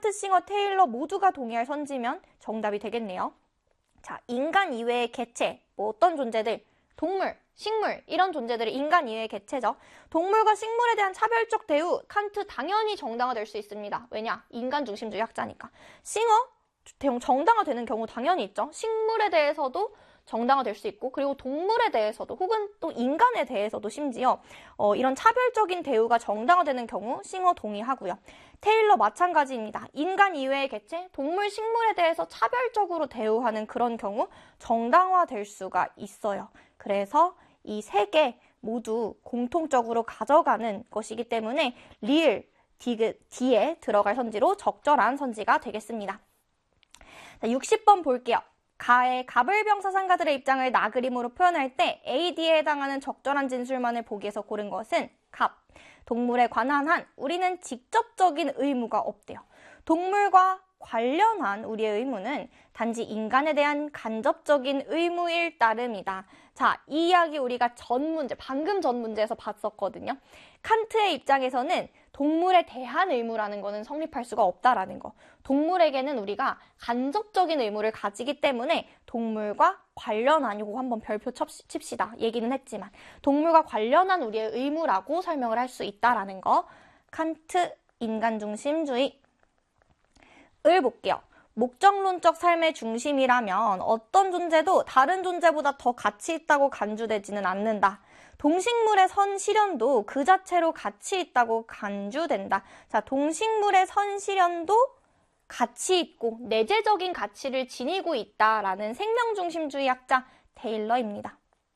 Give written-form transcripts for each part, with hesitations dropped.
칸트, 싱어, 테일러 모두가 동의할 선지면 정답이 되겠네요. 자, 인간 이외의 개체, 뭐 어떤 존재들, 동물, 식물 이런 존재들이 인간 이외의 개체죠. 동물과 식물에 대한 차별적 대우, 칸트 당연히 정당화될 수 있습니다. 왜냐? 인간 중심주의 학자니까. 싱어, 정당화되는 경우 당연히 있죠. 식물에 대해서도 정당화될 수 있고, 그리고 동물에 대해서도 혹은 또 인간에 대해서도 심지어 이런 차별적인 대우가 정당화되는 경우 싱어 동의하고요. 테일러 마찬가지입니다. 인간 이외의 개체, 동물, 식물에 대해서 차별적으로 대우하는 그런 경우 정당화될 수가 있어요. 그래서 이 세 개 모두 공통적으로 가져가는 것이기 때문에 리을, D에 들어갈 선지로 적절한 선지가 되겠습니다. 자, 60번 볼게요. 가의 갑을병 사상가들의 입장을 나그림으로 표현할 때 AD에 해당하는 적절한 진술만을 보기에서 고른 것은 갑. 동물에 관한 한 우리는 직접적인 의무가 없대요. 동물과 관련한 우리의 의무는 단지 인간에 대한 간접적인 의무일 따름이다. 자, 이 이야기 우리가 방금 전 문제에서 봤었거든요. 칸트의 입장에서는 동물에 대한 의무라는 거는 성립할 수가 없다라는 거. 동물에게는 우리가 간접적인 의무를 가지기 때문에 동물과 관련한, 이거 한번 별표 칩시다. 얘기는 했지만 동물과 관련한 우리의 의무라고 설명을 할 수 있다라는 거. 칸트 인간중심주의. 을 볼게요. 목적론적 삶의 중심이라면 어떤 존재도 다른 존재보다 더 가치 있다고 간주되지는 않는다. 동식물의 선실현도 그 자체로 가치 있다고 간주된다. 자, 동식물의 선실현도 가치 있고 내재적인 가치를 지니고 있다라는 생명중심주의 학자 테일러입니다.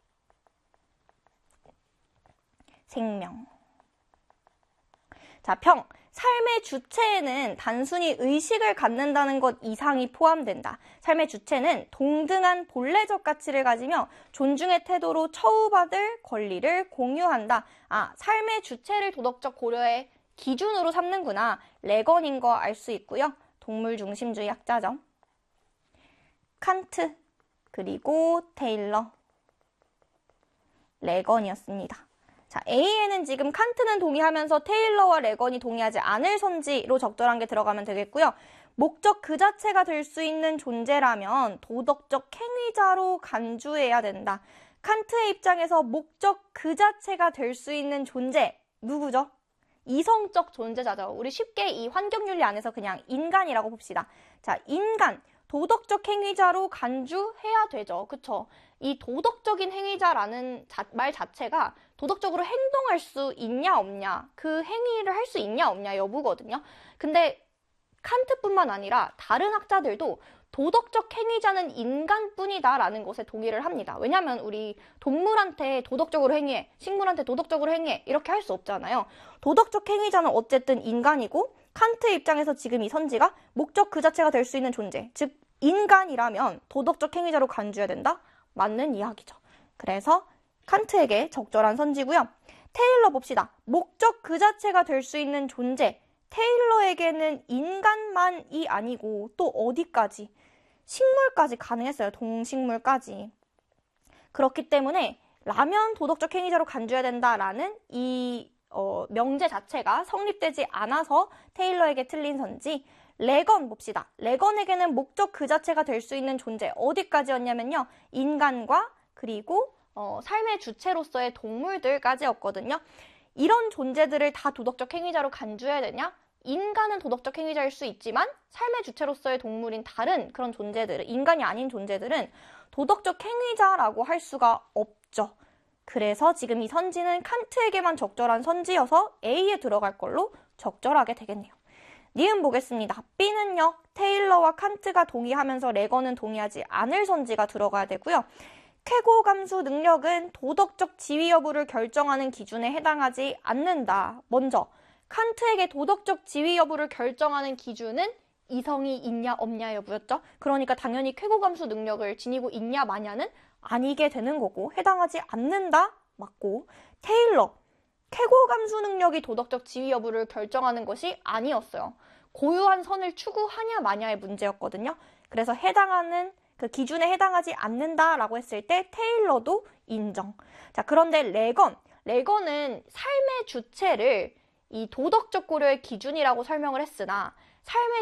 생명. 자, 평. 삶의 주체에는 단순히 의식을 갖는다는 것 이상이 포함된다. 삶의 주체는 동등한 본래적 가치를 가지며 존중의 태도로 처우받을 권리를 공유한다. 아, 삶의 주체를 도덕적 고려의 기준으로 삼는구나. 레건인 거 알 수 있고요. 동물 중심주의 학자죠. 칸트, 그리고 테일러, 레건이었습니다. 자, A에는 지금 칸트는 동의하면서 테일러와 레건이 동의하지 않을 선지로 적절한 게 들어가면 되겠고요. 목적 그 자체가 될 수 있는 존재라면 도덕적 행위자로 간주해야 된다. 칸트의 입장에서 목적 그 자체가 될 수 있는 존재, 누구죠? 이성적 존재자죠. 우리 쉽게 이 환경윤리 안에서 그냥 인간이라고 봅시다. 자, 인간, 도덕적 행위자로 간주해야 되죠. 그쵸? 이 도덕적인 행위자라는 말 자체가 도덕적으로 행동할 수 있냐 없냐, 그 행위를 할 수 있냐 없냐 여부거든요. 근데 칸트뿐만 아니라 다른 학자들도 도덕적 행위자는 인간뿐이다라는 것에 동의를 합니다. 왜냐하면 우리 동물한테 도덕적으로 행위해, 식물한테 도덕적으로 행위해 이렇게 할 수 없잖아요. 도덕적 행위자는 어쨌든 인간이고 칸트의 입장에서 지금 이 선지가 목적 그 자체가 될 수 있는 존재, 즉 인간이라면 도덕적 행위자로 간주해야 된다? 맞는 이야기죠. 그래서 칸트에게 적절한 선지고요. 테일러 봅시다. 목적 그 자체가 될 수 있는 존재, 테일러에게는 인간만이 아니고 또 어디까지? 식물까지 가능했어요. 동식물까지. 그렇기 때문에 라면 도덕적 행위자로 간주해야 된다라는 이 명제 자체가 성립되지 않아서 테일러에게 틀린 선지. 레건 봅시다. 레건에게는 목적 그 자체가 될 수 있는 존재 어디까지였냐면요. 인간과 그리고 삶의 주체로서의 동물들까지였거든요. 이런 존재들을 다 도덕적 행위자로 간주해야 되냐? 인간은 도덕적 행위자일 수 있지만 삶의 주체로서의 동물인 다른 그런 존재들은, 인간이 아닌 존재들은 도덕적 행위자라고 할 수가 없죠. 그래서 지금 이 선지는 칸트에게만 적절한 선지여서 A에 들어갈 걸로 적절하게 되겠네요. 니은 보겠습니다. B는요. 테일러와 칸트가 동의하면서 레건은 동의하지 않을 선지가 들어가야 되고요. 쾌고감수 능력은 도덕적 지위 여부를 결정하는 기준에 해당하지 않는다. 먼저 칸트에게 도덕적 지위 여부를 결정하는 기준은 이성이 있냐 없냐 여부였죠. 그러니까 당연히 쾌고감수 능력을 지니고 있냐 마냐는 아니게 되는 거고 해당하지 않는다 맞고, 테일러 쾌고감수 능력이 도덕적 지위 여부를 결정하는 것이 아니었어요. 고유한 선을 추구하냐 마냐의 문제였거든요. 그래서 해당하는 그 기준에 해당하지 않는다라고 했을 때 테일러도 인정. 자, 그런데 레건은 삶의 주체를 이 도덕적 고려의 기준이라고 설명을 했으나 삶의